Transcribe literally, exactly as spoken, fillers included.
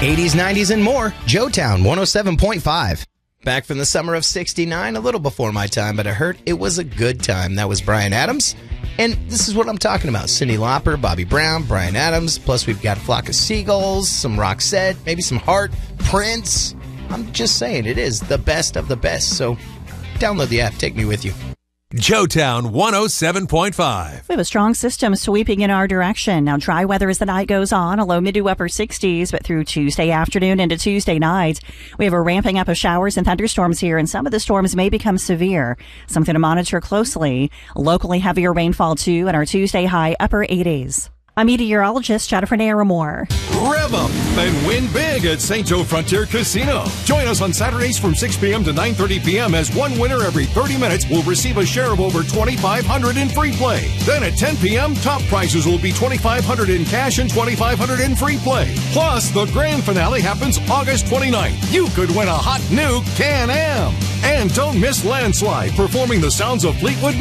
eighties, nineties, and more. Joetown one oh seven point five. Back from the summer of sixty-nine, a little before my time, but I heard it was a good time. That was Bryan Adams. And this is what I'm talking about. Cyndi Lauper, Bobby Brown, Bryan Adams. Plus, we've got a Flock of Seagulls, some Roxette, maybe some Heart, Prince. I'm just saying, it is the best of the best. So download the app. Take me with you. Joetown one oh seven point five. We have a strong system sweeping in our direction. Now, dry weather as the night goes on, a low mid to upper sixties, but through Tuesday afternoon into Tuesday night, we have a ramping up of showers and thunderstorms here, and some of the storms may become severe. Something to monitor closely. Locally heavier rainfall, too, and our Tuesday high upper eighties. I'm meteorologist Jennifer Naramore. Rev up and win big at Saint Joe Frontier Casino. Join us on Saturdays from six p.m. to nine thirty p.m. as one winner every thirty minutes will receive a share of over twenty-five hundred dollars in free play. Then at ten p.m., top prizes will be twenty-five hundred dollars in cash and twenty-five hundred dollars in free play. Plus, the grand finale happens August twenty-ninth. You could win a hot new Can-Am. And don't miss Landslide, performing the sounds of Fleetwood